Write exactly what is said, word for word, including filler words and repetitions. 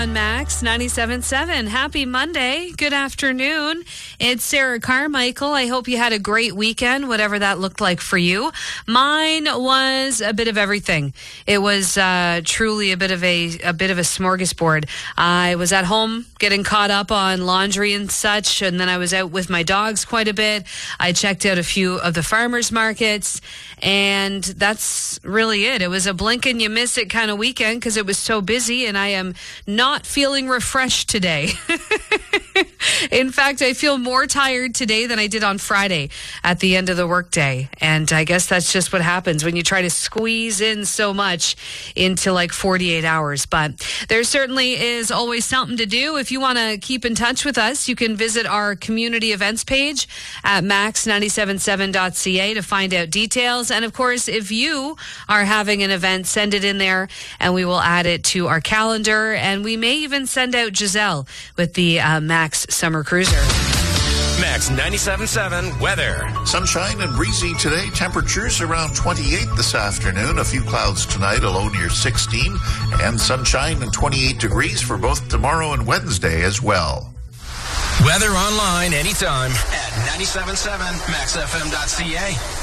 on Max ninety-seven point seven. Happy Monday. Good afternoon. It's Sarah Carmichael. I hope you had a great weekend, whatever that looked like for you. Mine was a bit of everything. It was uh, truly a bit of a a bit of a smorgasbord. I was at home getting caught up on laundry and such, and then I was out with my dogs quite a bit. I checked out a few of the farmers markets, and that's really it. It was a blink and you miss it kind of weekend because it was so busy, and I am not feeling refreshed today. In fact, I feel more tired today than I did on Friday at the end of the workday. And I guess that's just what happens when you try to squeeze in so much into like forty-eight hours. But there certainly is always something to do. If you want to keep in touch with us, you can visit our community events page at max nine seven seven dot c a to find out details. And of course, if you are having an event, send it in there and we will add it to our calendar. And we may even send out Giselle with the uh, Max Summer Cruiser. Max ninety-seven point seven weather. Sunshine and breezy today. Temperatures around twenty-eight this afternoon. A few clouds tonight, a low near sixteen. And sunshine and twenty-eight degrees for both tomorrow and Wednesday as well. Weather online anytime at ninety-seven point seven max f m dot c a.